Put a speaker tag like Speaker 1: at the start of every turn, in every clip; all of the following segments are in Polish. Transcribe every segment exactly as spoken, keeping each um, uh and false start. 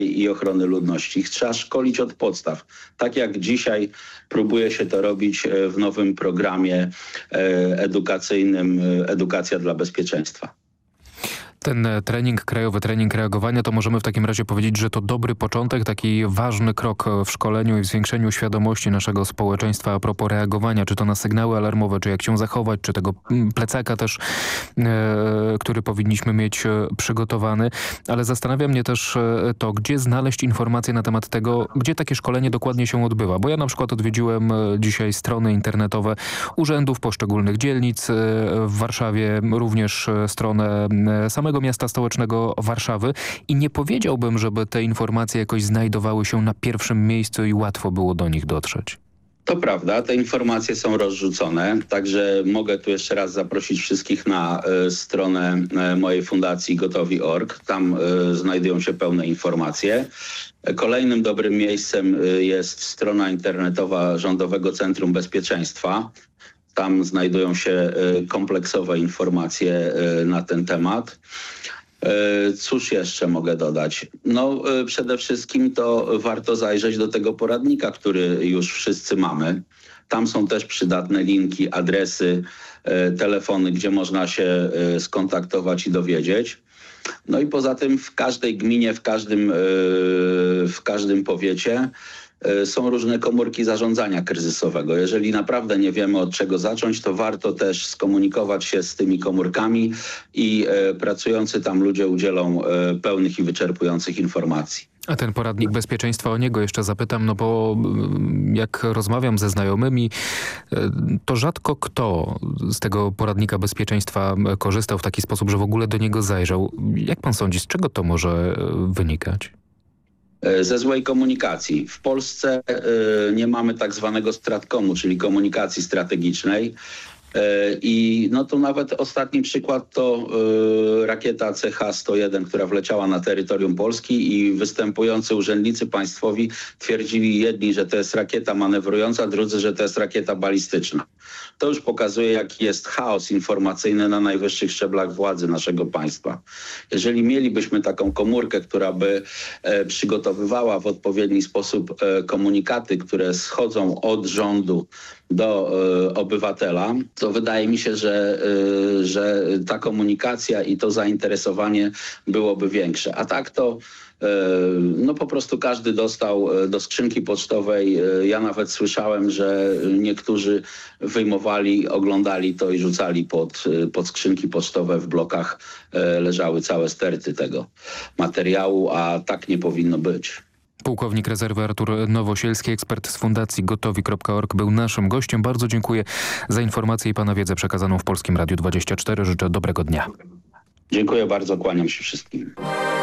Speaker 1: i ochrony ludności. Ich trzeba szkolić od podstaw. Tak jak dzisiaj próbuje się to robić w nowym programie edukacyjnym Edukacja dla bezpieczeństwa.
Speaker 2: Ten trening, krajowy trening reagowania, to możemy w takim razie powiedzieć, że to dobry początek, taki ważny krok w szkoleniu i w zwiększeniu świadomości naszego społeczeństwa a propos reagowania, czy to na sygnały alarmowe, czy jak się zachować, czy tego plecaka też, e, który powinniśmy mieć przygotowany. Ale zastanawia mnie też to, gdzie znaleźć informacje na temat tego, gdzie takie szkolenie dokładnie się odbywa. Bo ja na przykład odwiedziłem dzisiaj strony internetowe urzędów poszczególnych dzielnic w Warszawie, również stronę samego miasta stołecznego Warszawy i nie powiedziałbym, żeby te informacje jakoś znajdowały się na pierwszym miejscu i łatwo było do nich dotrzeć.
Speaker 1: To prawda, te informacje są rozrzucone, także mogę tu jeszcze raz zaprosić wszystkich na y, stronę y, mojej fundacji gotowi kropka org. Tam y, znajdują się pełne informacje. Kolejnym dobrym miejscem y, jest strona internetowa Rządowego Centrum Bezpieczeństwa. Tam znajdują się kompleksowe informacje na ten temat. Cóż jeszcze mogę dodać? No przede wszystkim to warto zajrzeć do tego poradnika, który już wszyscy mamy. Tam są też przydatne linki, adresy, telefony, gdzie można się skontaktować i dowiedzieć. No i poza tym w każdej gminie, w każdym, w każdym powiecie są różne komórki zarządzania kryzysowego. Jeżeli naprawdę nie wiemy, od czego zacząć, to warto też skomunikować się z tymi komórkami i e, pracujący tam ludzie udzielą e, pełnych i wyczerpujących informacji.
Speaker 2: A ten poradnik bezpieczeństwa, o niego jeszcze zapytam, no bo jak rozmawiam ze znajomymi, to rzadko kto z tego poradnika bezpieczeństwa korzystał w taki sposób, że w ogóle do niego zajrzał. Jak pan sądzi, z czego to może wynikać?
Speaker 1: Ze złej komunikacji. W Polsce y, nie mamy tak zwanego stratkomu, czyli komunikacji strategicznej. I no to nawet ostatni przykład to y, rakieta C H sto jeden, która wleciała na terytorium Polski i występujący urzędnicy państwowi twierdzili jedni, że to jest rakieta manewrująca, drudzy, że to jest rakieta balistyczna. To już pokazuje, jaki jest chaos informacyjny na najwyższych szczeblach władzy naszego państwa. Jeżeli mielibyśmy taką komórkę, która by e, przygotowywała w odpowiedni sposób e, komunikaty, które schodzą od rządu do e, obywatela, to wydaje mi się, że, y, że ta komunikacja i to zainteresowanie byłoby większe. A tak to y, no po prostu każdy dostał do skrzynki pocztowej. Ja nawet słyszałem, że niektórzy wyjmowali, oglądali to i rzucali pod, pod skrzynki pocztowe. W blokach y, leżały całe sterty tego materiału, a tak nie powinno być.
Speaker 2: Pułkownik rezerwy Artur Nowosielski, ekspert z Fundacji gotowi kropka org, był naszym gościem. Bardzo dziękuję za informację i pana wiedzę przekazaną w Polskim Radiu dwadzieścia cztery. Życzę dobrego dnia.
Speaker 1: Dziękuję bardzo, kłaniam się wszystkim.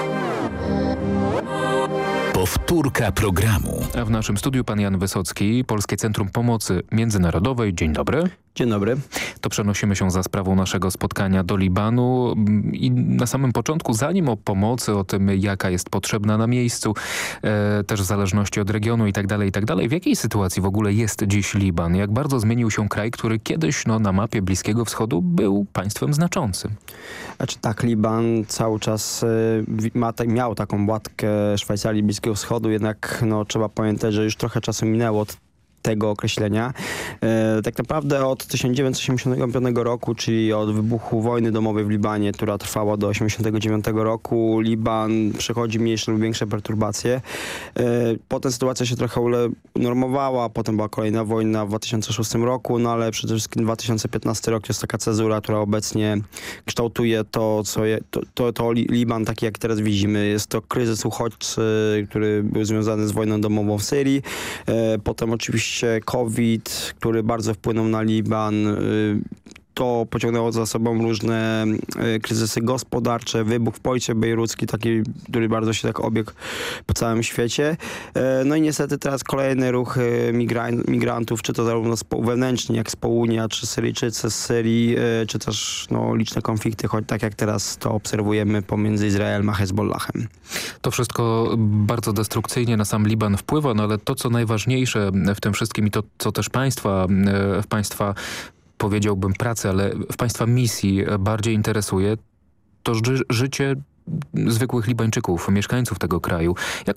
Speaker 3: Powtórka programu.
Speaker 2: A w naszym studiu pan Jan Wysocki, Polskie Centrum Pomocy Międzynarodowej. Dzień dobry.
Speaker 4: Dzień dobry.
Speaker 2: To przenosimy się za sprawą naszego spotkania do Libanu i na samym początku, zanim o pomocy, o tym jaka jest potrzebna na miejscu, e, też w zależności od regionu i tak dalej, i tak dalej. W jakiej sytuacji w ogóle jest dziś Liban? Jak bardzo zmienił się kraj, który kiedyś no, na mapie Bliskiego Wschodu był państwem znaczącym?
Speaker 4: Znaczy tak, Liban cały czas y, ma, miał taką łatkę Szwajcarii Bliskiego Wschodu, jednak no, trzeba pamiętać, że już trochę czasu minęło od tego określenia. E, tak naprawdę od tysiąc dziewięćset osiemdziesiątego piątego roku, czyli od wybuchu wojny domowej w Libanie, która trwała do osiemdziesiątego dziewiątego roku, Liban przechodzi mniejsze lub większe perturbacje. E, potem sytuacja się trochę unormowała, potem była kolejna wojna w dwa tysiące szóstym roku, no ale przede wszystkim dwa tysiące piętnasty rok to jest taka cezura, która obecnie kształtuje to, co je, to, to, to Liban taki jak teraz widzimy. Jest to kryzys uchodźcy, który był związany z wojną domową w Syrii. E, potem oczywiście COVID, który bardzo wpłynął na Liban. To pociągnęło za sobą różne kryzysy gospodarcze, wybuch w Polisie Bejrucki, taki, który bardzo się tak obiegł po całym świecie. No i niestety teraz kolejne ruchy migran- migrantów, czy to zarówno wewnętrznie, jak z południa, czy Syryjczycy z Syrii, czy też no, liczne konflikty, choć tak jak teraz to obserwujemy pomiędzy Izraelem a Hezbollahem.
Speaker 2: To wszystko bardzo destrukcyjnie na sam Liban wpływa, no ale to, co najważniejsze w tym wszystkim i to, co też państwa, w państwa powiedziałbym pracy, ale w państwa misji bardziej interesuje, to ży- życie zwykłych Libańczyków, mieszkańców tego kraju. Jak